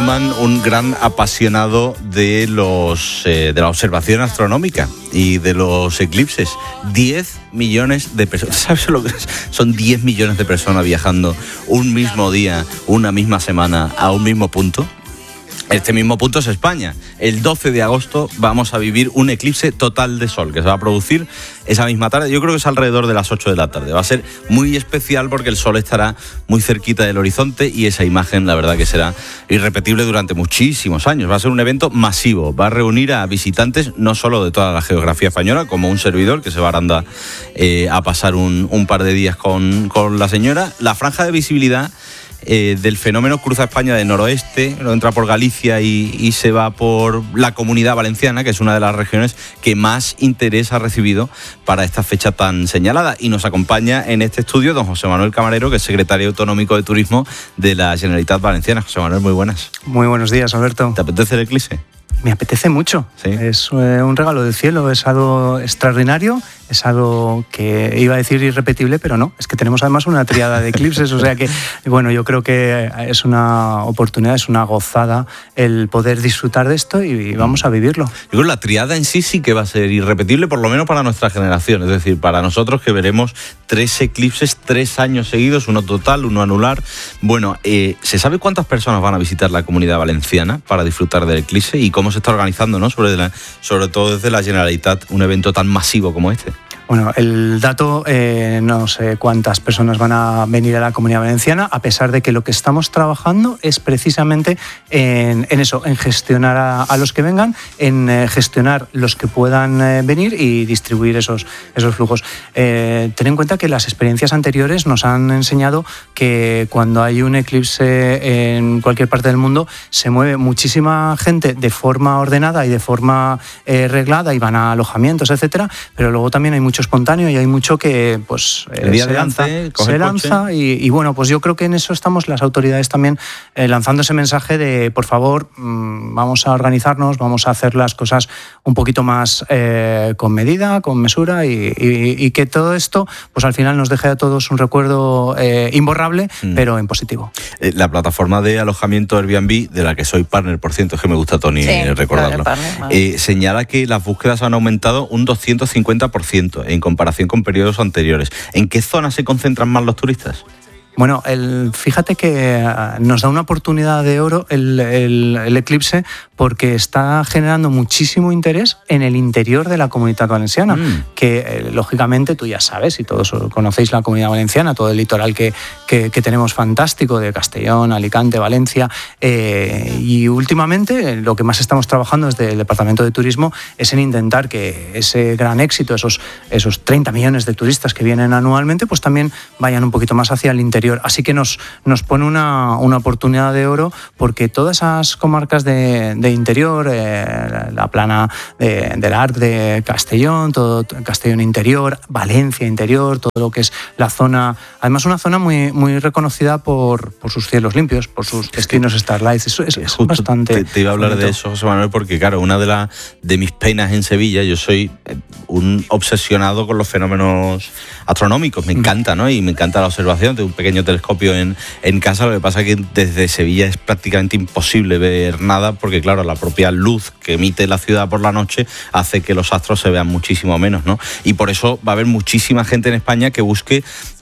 Newman, un gran apasionado de la observación astronómica y de los eclipses. 10 millones de personas. ¿Sabes lo que es? Son 10 millones de personas viajando un mismo día, una misma semana, a un mismo punto. Este mismo punto es España. El 12 de agosto vamos a vivir un eclipse total de sol que se va a producir esa misma tarde. Yo creo que es alrededor de las 8 de la tarde. Va a ser muy especial porque el sol estará muy cerquita del horizonte y esa imagen, la verdad, que será irrepetible durante muchísimos años. Va a ser un evento masivo. Va a reunir a visitantes no solo de toda la geografía española, como un servidor que se va a Aranda a pasar un par de días con la señora. La franja de visibilidad del fenómeno cruza España de noroeste, entra por Galicia y se va por la Comunidad Valenciana, que es una de las regiones que más interés ha recibido para esta fecha tan señalada. Y nos acompaña en este estudio don José Manuel Camarero, que es secretario autonómico de Turismo de la Generalitat Valenciana. José Manuel, muy buenas. Muy buenos días, Alberto. ¿Te apetece el eclipse? Me apetece mucho. ¿Sí? Es un regalo del cielo, es algo extraordinario, es algo que iba a decir irrepetible, pero no, es que tenemos además una tríada de eclipses, o sea que, bueno, yo creo que es una oportunidad, es una gozada el poder disfrutar de esto y vamos a vivirlo. Yo creo que la tríada en sí que va a ser irrepetible, por lo menos para nuestra generación, es decir, para nosotros que veremos 3 eclipses 3 años seguidos, uno total, uno anular. Bueno, ¿se sabe cuántas personas van a visitar la Comunidad Valenciana para disfrutar del eclipse y cómo se está organizando, ¿no? Sobre todo desde la Generalitat, un evento tan masivo como este? Bueno, el dato, no sé cuántas personas van a venir a la Comunidad Valenciana, a pesar de que lo que estamos trabajando es precisamente en eso, en gestionar a los que vengan, en gestionar los que puedan venir y distribuir esos flujos. Ten en cuenta que las experiencias anteriores nos han enseñado que cuando hay un eclipse en cualquier parte del mundo se mueve muchísima gente de forma ordenada y de forma reglada y van a alojamientos, etcétera, pero luego también hay mucho espontáneo y hay mucho que pues se lanza y bueno, pues yo creo que en eso estamos las autoridades también lanzando ese mensaje de por favor, vamos a organizarnos, vamos a hacer las cosas un poquito más con medida, con mesura y que todo esto pues al final nos deje a todos un recuerdo imborrable, pero en positivo. La plataforma de alojamiento Airbnb, de la que soy partner, por cierto, es que me gusta, Toni, recordarlo, señala que las búsquedas han aumentado un 250% en comparación con periodos anteriores. ¿En qué zonas se concentran más los turistas? Bueno, fíjate que nos da una oportunidad de oro el eclipse porque está generando muchísimo interés en el interior de la Comunidad Valenciana, que lógicamente tú ya sabes y todos conocéis la Comunidad Valenciana, todo el litoral que tenemos fantástico de Castellón, Alicante, Valencia, y últimamente lo que más estamos trabajando desde el Departamento de Turismo es en intentar que ese gran éxito, esos 30 millones de turistas que vienen anualmente, pues también vayan un poquito más hacia el interior. Así que nos pone una oportunidad de oro porque todas esas comarcas de interior, la plana del Arc de Castellón, todo Castellón interior, Valencia interior, todo lo que es la zona, además una zona muy, muy reconocida por sus cielos limpios, por sus destinos Starlight. Eso es bastante... Te iba a hablar de eso, José Manuel, porque claro, una de mis penas en Sevilla, yo soy un obsesionado con los fenómenos astronómicos, me encanta, ¿no? Y me encanta la observación de un pequeño telescopio en casa. Lo que pasa es que desde Sevilla es prácticamente imposible ver nada porque, claro, la propia luz que emite la ciudad por la noche hace que los astros se vean muchísimo menos, ¿no? Y por eso va a haber muchísima gente en España que busque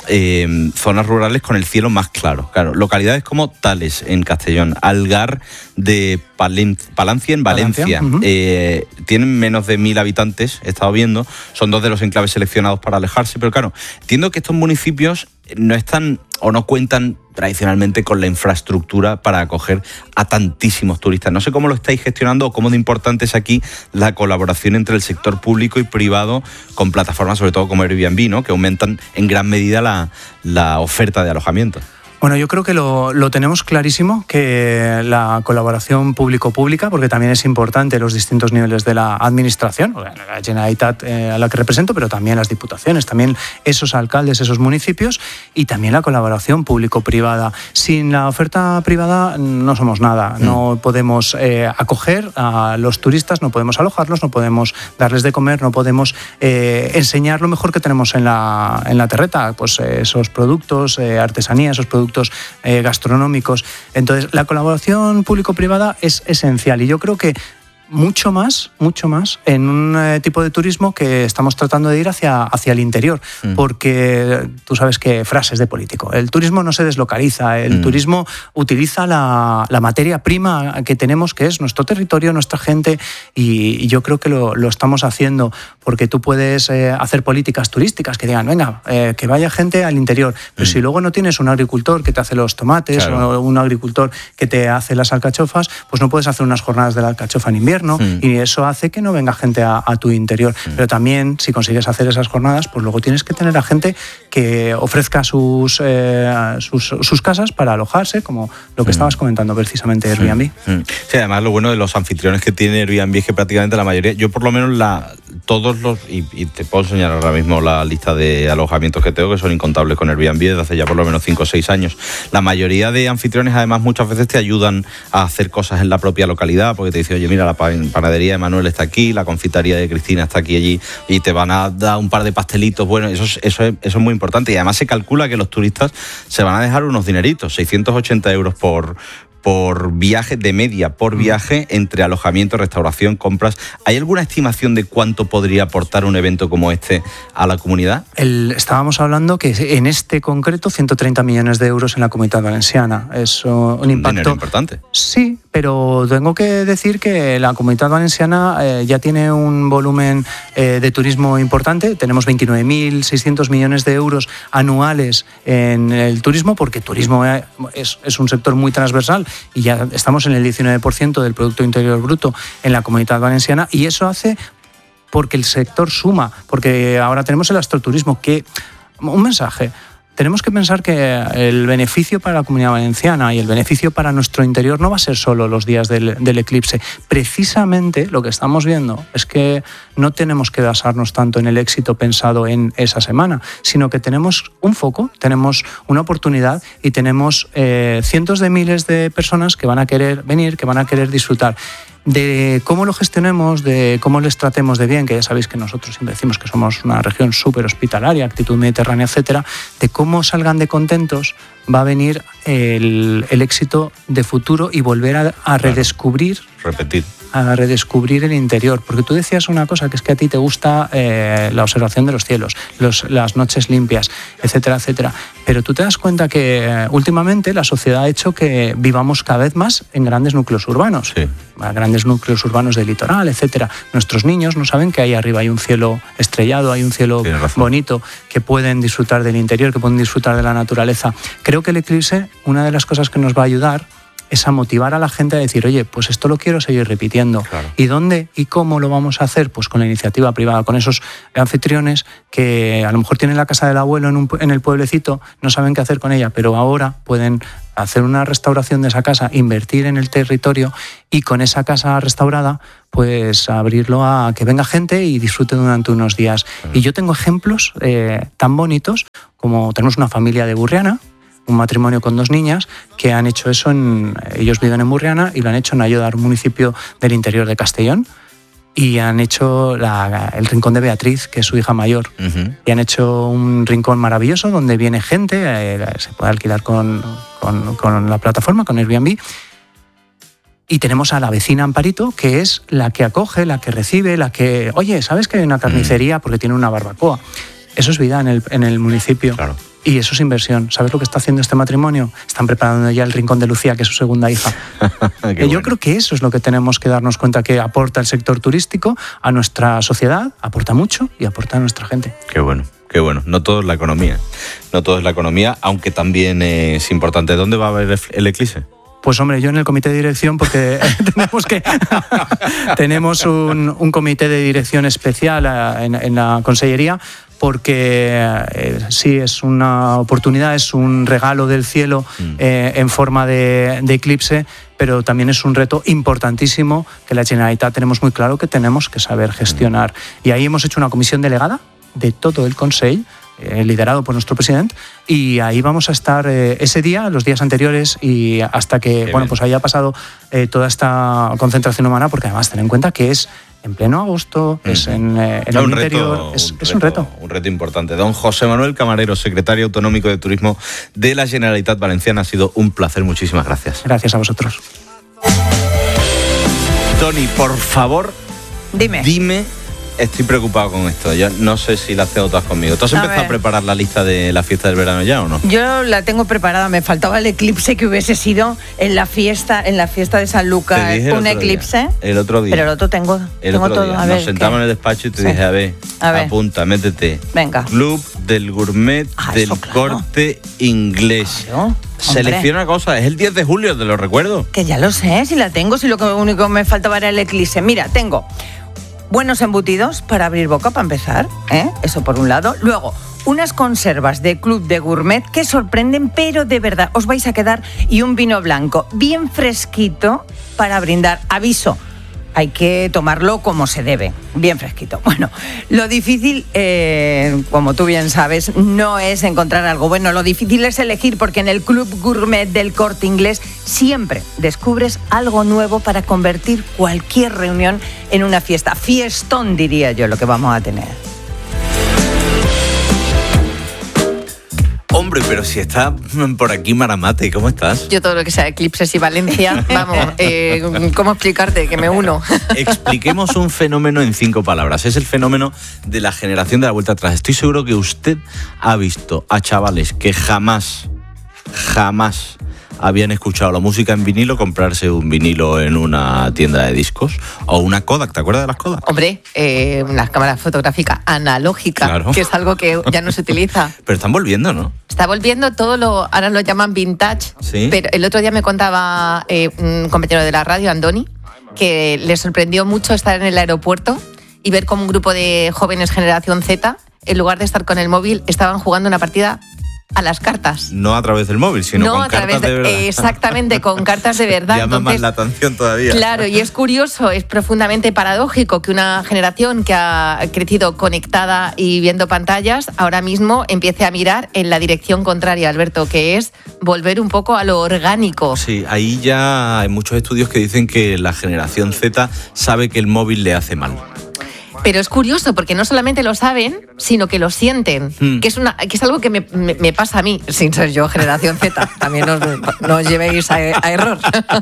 zonas rurales con el cielo más claro. Claro, localidades como Tales en Castellón, Algar de Palancia en Valencia, tienen menos de 1.000 habitantes, he estado viendo, son 2 de los enclaves seleccionados para alejarse, pero claro, entiendo que estos municipios no están o no cuentan tradicionalmente con la infraestructura para acoger a tantísimos turistas. No sé cómo lo estáis gestionando o cómo de importante es aquí la colaboración entre el sector público y privado con plataformas, sobre todo como Airbnb, ¿no? Que aumentan en gran medida la oferta de alojamiento. Bueno, yo creo que lo tenemos clarísimo, que la colaboración público-pública, porque también es importante los distintos niveles de la administración, la Generalitat a la que represento, pero también las diputaciones, también esos alcaldes, esos municipios, y también la colaboración público-privada. Sin la oferta privada no somos nada, no podemos acoger a los turistas, no podemos alojarlos, no podemos darles de comer, no podemos enseñar lo mejor que tenemos en la terreta, pues esos productos, artesanía, esos productos productos gastronómicos. Entonces, la colaboración público-privada es esencial y yo creo que mucho más en un tipo de turismo que estamos tratando de ir hacia el interior, porque tú sabes que frases de político, el turismo no se deslocaliza, el turismo utiliza la materia prima que tenemos, que es nuestro territorio, nuestra gente, y yo creo que lo estamos haciendo, porque tú puedes hacer políticas turísticas que digan, venga, que vaya gente al interior, pero si luego no tienes un agricultor que te hace los tomates, claro, o un agricultor que te hace las alcachofas, pues no puedes hacer unas jornadas de la alcachofa en invierno, y eso hace que no venga gente a tu interior. Pero también, si consigues hacer esas jornadas, pues luego tienes que tener a gente que ofrezca sus casas para alojarse, como lo que estabas comentando precisamente, Airbnb. Sí, además lo bueno de los anfitriones que tiene Airbnb es que prácticamente la mayoría, yo por lo menos todos los, y te puedo enseñar ahora mismo la lista de alojamientos que tengo, que son incontables con Airbnb desde hace ya por lo menos 5 o 6 años. La mayoría de anfitriones además muchas veces te ayudan a hacer cosas en la propia localidad, porque te dicen, oye, mira, la panadería de Manuel está aquí, la confitería de Cristina está aquí, allí, y te van a dar un par de pastelitos. Bueno, eso es muy importante, y además se calcula que los turistas se van a dejar unos dineritos, 680 euros por viaje, de media por viaje, entre alojamiento, restauración, compras. ¿Hay alguna estimación de cuánto podría aportar un evento como este a la comunidad? Estábamos hablando que en este concreto 130 millones de euros en la Comunitat Valenciana. Es un impacto... Dinero importante. Sí, pero tengo que decir que la Comunitat Valenciana ya tiene un volumen de turismo importante. Tenemos 29.600 millones de euros anuales en el turismo, porque turismo es un sector muy transversal, y ya estamos en el 19% del Producto Interior Bruto en la Comunitat Valenciana, y eso hace porque el sector suma, porque ahora tenemos el astroturismo, que un mensaje. Tenemos que pensar que el beneficio para la Comunidad Valenciana y el beneficio para nuestro interior no va a ser solo los días del eclipse. Precisamente lo que estamos viendo es que no tenemos que basarnos tanto en el éxito pensado en esa semana, sino que tenemos un foco, tenemos una oportunidad y tenemos cientos de miles de personas que van a querer venir, que van a querer disfrutar. De cómo lo gestionemos, de cómo les tratemos de bien, que ya sabéis que nosotros siempre decimos que somos una región súper hospitalaria, actitud mediterránea, etcétera, de cómo salgan de contentos, va a venir el éxito de futuro y volver a redescubrir... Repetir. A redescubrir el interior, porque tú decías una cosa, que es que a ti te gusta la observación de los cielos, las noches limpias, etcétera, etcétera, pero tú te das cuenta que últimamente la sociedad ha hecho que vivamos cada vez más en grandes núcleos urbanos, sí, grandes núcleos urbanos del litoral, etcétera. Nuestros niños no saben que ahí arriba hay un cielo estrellado, hay un cielo bonito, que pueden disfrutar del interior, que pueden disfrutar de la naturaleza. Creo que el eclipse, una de las cosas que nos va a ayudar es a motivar a la gente a decir, oye, pues esto lo quiero seguir repitiendo. Claro. ¿Y dónde y cómo lo vamos a hacer? Pues con la iniciativa privada, con esos anfitriones que a lo mejor tienen la casa del abuelo en el pueblecito, no saben qué hacer con ella, pero ahora pueden hacer una restauración de esa casa, invertir en el territorio y con esa casa restaurada, pues abrirlo a que venga gente y disfrute durante unos días. Y yo tengo ejemplos tan bonitos como tenemos una familia de Burriana, un matrimonio con 2 niñas que han hecho eso, ellos viven en Burriana y lo han hecho en Ayodar, un municipio del interior de Castellón, y han hecho el rincón de Beatriz, que es su hija mayor, y han hecho un rincón maravilloso donde viene gente, se puede alquilar con la plataforma, con Airbnb, y tenemos a la vecina Amparito, que es la que acoge, la que recibe, la que, oye, ¿sabes que hay una carnicería? Porque tiene una barbacoa. Eso es vida en el municipio. Claro. Y eso es inversión. ¿Sabes lo que está haciendo este matrimonio? Están preparando ya el rincón de Lucía, que es su segunda hija. Yo creo que eso es lo que tenemos que darnos cuenta, que aporta el sector turístico a nuestra sociedad, aporta mucho y aporta a nuestra gente. Qué bueno. Qué bueno. No todo es la economía. No todo es la economía, aunque también es importante. ¿Dónde va a haber el eclipse? Pues hombre, yo en el comité de dirección, porque tenemos un comité de dirección especial en la consellería, porque sí, es una oportunidad, es un regalo del cielo en forma de eclipse, pero también es un reto importantísimo que la Generalitat tenemos muy claro que tenemos que saber gestionar. Y ahí hemos hecho una comisión delegada de todo el Consell, liderado por nuestro presidente, y ahí vamos a estar ese día, los días anteriores, y hasta que pues haya pasado toda esta concentración humana, porque además ten en cuenta que es en pleno agosto, es en el interior, es un reto. Un reto importante. Don José Manuel Camarero, secretario autonómico de Turismo de la Generalitat Valenciana, ha sido un placer, muchísimas gracias. Gracias a vosotros. Toni, por favor, dime, estoy preocupado con esto. Yo no sé si la has hecho todas conmigo. ¿Tú has empezado a preparar la lista de la fiesta del verano ya o no? Yo la tengo preparada. Me faltaba el eclipse que hubiese sido en la fiesta de San Lucas. Un eclipse. El otro día. Pero el otro tengo todo. A ver, nos sentamos en el despacho y te dije, a ver, apunta, métete. Venga. Club del Gourmet del Corte Inglés. Claro. Selecciona cosas, es el 10 de julio, te lo recuerdo. Que ya lo sé, si la tengo, si lo único que me faltaba era el eclipse. Mira, tengo buenos embutidos para abrir boca, para empezar, eso por un lado. Luego, unas conservas de Club de Gourmet que sorprenden, pero de verdad, os vais a quedar. Y un vino blanco bien fresquito para brindar. Aviso, hay que tomarlo como se debe, bien fresquito. Bueno, lo difícil, como tú bien sabes, no es encontrar algo bueno. Lo difícil es elegir, porque en el Club Gourmet del Corte Inglés siempre descubres algo nuevo para convertir cualquier reunión en una fiesta. Fiestón, diría yo, lo que vamos a tener. Hombre, pero si está por aquí Maramate, ¿cómo estás? Yo todo lo que sea eclipses y Valencia, vamos, ¿cómo explicarte? Que me uno. Expliquemos un fenómeno en 5 palabras. Es el fenómeno de la generación de la vuelta atrás. Estoy seguro que usted ha visto a chavales que jamás habían escuchado la música en vinilo, comprarse un vinilo en una tienda de discos o una Kodak. ¿Te acuerdas de las Kodak? Hombre, una cámara fotográfica analógica, claro, que es algo que ya no se utiliza. Pero están volviendo, ¿no? Está volviendo ahora lo llaman vintage, ¿sí? Pero el otro día me contaba un compañero de la radio, Andoni, que le sorprendió mucho estar en el aeropuerto y ver cómo un grupo de jóvenes generación Z, en lugar de estar con el móvil, estaban jugando una partida a las cartas. No a través del móvil, sino con cartas de verdad. Exactamente, con cartas de verdad. Llama más la atención todavía. Claro, y es curioso, es profundamente paradójico que una generación que ha crecido conectada y viendo pantallas, ahora mismo empiece a mirar en la dirección contraria, Alberto, que es volver un poco a lo orgánico. Sí, ahí ya hay muchos estudios que dicen que la generación Z sabe que el móvil le hace mal. Pero es curioso porque no solamente lo saben, sino que lo sienten, que es algo que me pasa a mí, sin ser yo generación Z. También no os llevéis a error.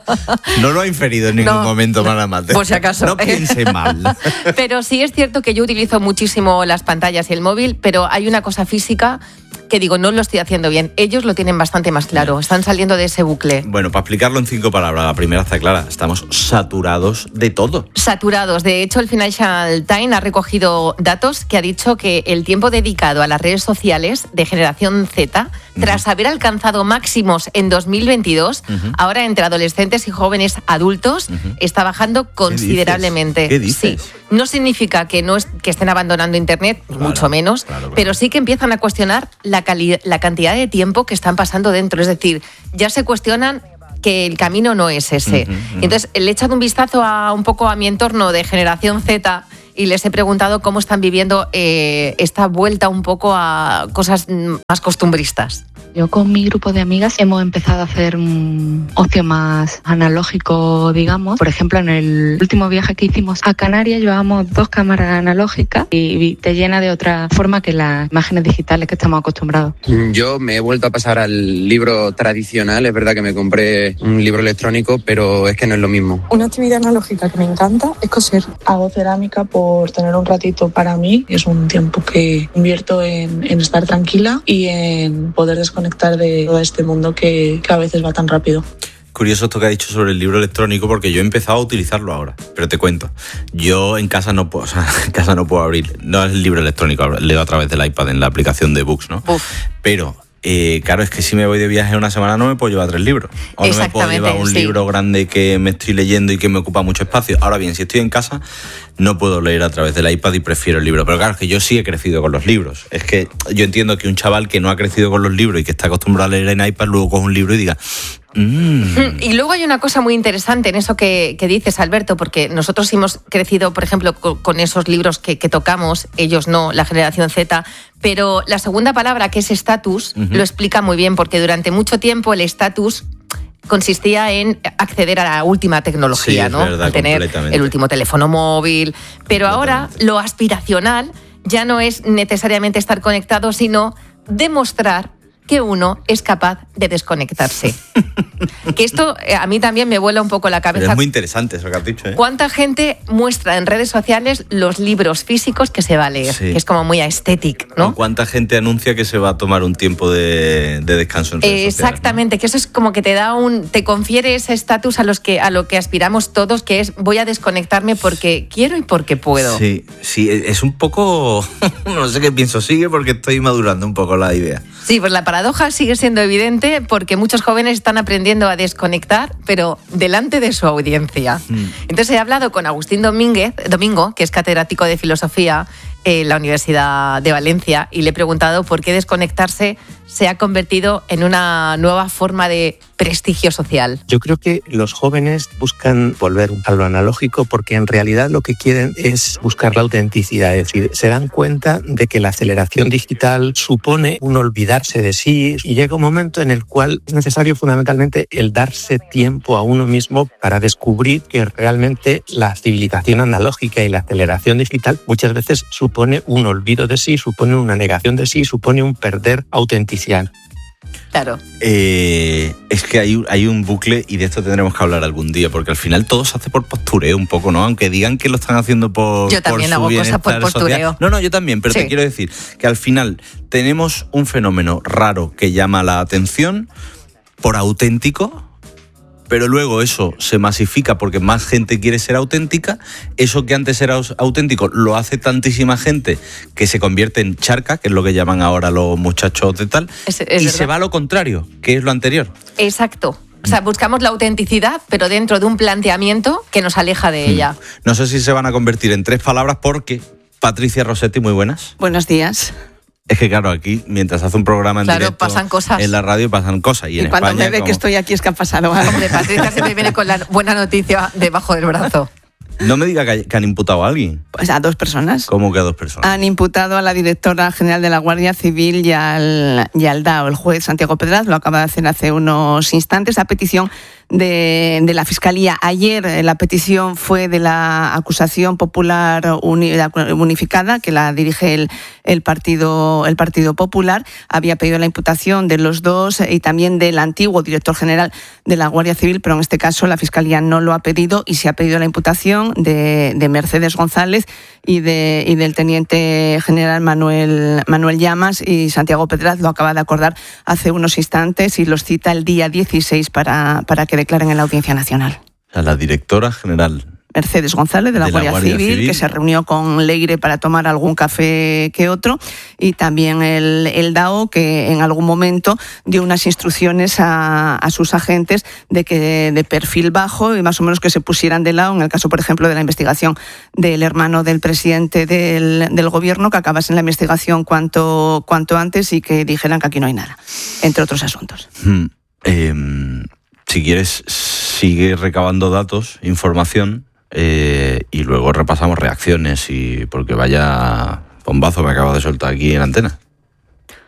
No lo ha inferido en ningún momento, Maramate. Por si acaso. No piense mal. Pero sí es cierto que yo utilizo muchísimo las pantallas y el móvil, pero hay una cosa física que digo, no lo estoy haciendo bien. Ellos lo tienen bastante más claro, están saliendo de ese bucle. Bueno, para explicarlo en 5 palabras, la primera está clara, estamos saturados de todo. Saturados. De hecho, el Financial Times ha recogido datos que ha dicho que el tiempo dedicado a las redes sociales de generación Z, tras haber alcanzado máximos en 2022, ahora entre adolescentes y jóvenes adultos, está bajando considerablemente. ¿Qué dices? Sí. No significa que estén abandonando Internet, ni mucho menos, pero sí que empiezan a cuestionar la cantidad de tiempo que están pasando dentro. Es decir, ya se cuestionan que el camino no es ese. Entonces, le he echado un vistazo un poco a mi entorno de generación Z y les he preguntado cómo están viviendo esta vuelta un poco a cosas más costumbristas. Yo con mi grupo de amigas hemos empezado a hacer un ocio más analógico, digamos. Por ejemplo, en el último viaje que hicimos a Canarias llevábamos 2 cámaras analógicas y te llena de otra forma que las imágenes digitales que estamos acostumbrados. Yo me he vuelto a pasar al libro tradicional. Es verdad que me compré un libro electrónico, pero es que no es lo mismo. Una actividad analógica que me encanta es coser. Hago cerámica por tener un ratito para mí. Es un tiempo que invierto en estar tranquila y en poder desconectar de todo este mundo que a veces va tan rápido. Curioso esto que ha dicho sobre el libro electrónico, porque yo he empezado a utilizarlo ahora, pero te cuento, yo en casa no puedo abrir, no es el libro electrónico, leo a través del iPad en la aplicación de Books, ¿no? Pero claro, es que si me voy de viaje una semana no me puedo llevar 3 libros. O no me puedo llevar un libro grande que me estoy leyendo y que me ocupa mucho espacio. Ahora bien, si estoy en casa, no puedo leer a través del iPad y prefiero el libro. Pero claro, es que yo sí he crecido con los libros. Es que yo entiendo que un chaval que no ha crecido con los libros y que está acostumbrado a leer en iPad, luego coge un libro y diga... Y luego hay una cosa muy interesante en eso que dices, Alberto, porque nosotros hemos crecido, por ejemplo, con esos libros que tocamos, ellos no, la generación Z, pero la segunda palabra, que es estatus, lo explica muy bien, porque durante mucho tiempo el estatus consistía en acceder a la última tecnología, Sí, ¿no? verdad, Al tener completamente. el último teléfono móvil. Pero ahora lo aspiracional ya no es necesariamente estar conectado, sino demostrar que uno es capaz de desconectarse. Que esto a mí también me vuela un poco la cabeza. Pero es muy interesante eso que has dicho, ¿eh? ¿Cuánta gente muestra en redes sociales los libros físicos que se va a leer? Sí. Que es como muy aesthetic, ¿no? ¿Cuánta gente anuncia que se va a tomar un tiempo de descanso en redes sociales, Exactamente, que eso es como que te confiere ese estatus a lo que aspiramos todos, que es voy a desconectarme porque quiero y porque puedo. Sí, es un poco... no sé qué pienso, sigue porque estoy madurando un poco la idea. Sí, pues la paradoja sigue siendo evidente porque muchos jóvenes están aprendiendo a desconectar, pero delante de su audiencia. Entonces he hablado con Agustín Domingo, que es catedrático de filosofía en la Universidad de Valencia, y le he preguntado por qué desconectarse se ha convertido en una nueva forma de prestigio social. Yo creo que los jóvenes buscan volver a lo analógico porque en realidad lo que quieren es buscar la autenticidad, es decir, se dan cuenta de que la aceleración digital supone un olvidarse de sí y llega un momento en el cual es necesario fundamentalmente el darse tiempo a uno mismo para descubrir que realmente la civilización analógica y la aceleración digital muchas veces supone un olvido de sí, supone una negación de sí, supone un perder autenticidad. Claro. Es que hay un bucle y de esto tendremos que hablar algún día, porque al final todo se hace por postureo un poco, ¿no? Aunque digan que lo están haciendo por Yo también por su hago cosas por bienestar postureo. social. No, yo también, pero Sí. te quiero decir que al final tenemos un fenómeno raro que llama la atención por auténtico, pero luego eso se masifica porque más gente quiere ser auténtica. Eso que antes era auténtico lo hace tantísima gente que se convierte en charca, que es lo que llaman ahora los muchachos de tal, Es y verdad. se va a lo contrario, que es lo anterior. Exacto. O sea, buscamos la autenticidad, pero dentro de un planteamiento que nos aleja de ella. No sé si se van a convertir en 3 palabras porque... Patricia Rossetti, muy buenas. Buenos días. Es que claro, aquí, mientras hace un programa en Claro, directo, pasan cosas. en la radio pasan cosas. Y en cuando España, me ve como- que estoy aquí es que ha pasado algo. Hombre, Patricia siempre viene con la buena noticia debajo del brazo. No me diga que han imputado a alguien. Pues a 2 personas. ¿Cómo que a 2 personas? Han imputado a la directora general de la Guardia Civil y al DAO. El juez Santiago Pedraz lo acaba de hacer hace unos instantes a petición de la Fiscalía. Ayer la petición fue de la acusación popular unificada, que la dirige el Partido Popular. Había pedido la imputación de los dos y también del antiguo director general de la Guardia Civil, pero en este caso la Fiscalía no lo ha pedido y se ha pedido la imputación de Mercedes González y del teniente general Manuel Llamas, y Santiago Pedraz lo acaba de acordar hace unos instantes y los cita el día 16 para que declaren en la Audiencia Nacional. A la directora general. Mercedes González de la Guardia Civil, que se reunió con Leire para tomar algún café que otro, y también el DAO, que en algún momento dio unas instrucciones a sus agentes de perfil bajo y más o menos que se pusieran de lado en el caso, por ejemplo, de la investigación del hermano del presidente del gobierno, que acabasen la investigación cuanto antes y que dijeran que aquí no hay nada, entre otros asuntos. Si quieres, sigue recabando datos, información, y luego repasamos reacciones, y porque vaya bombazo me acabo de soltar aquí en antena.